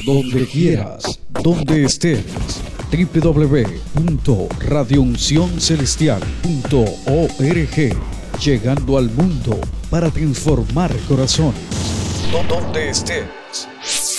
donde quieras, donde estés. www.radiouncioncelestial.org, llegando al mundo para transformar corazones. Donde estés.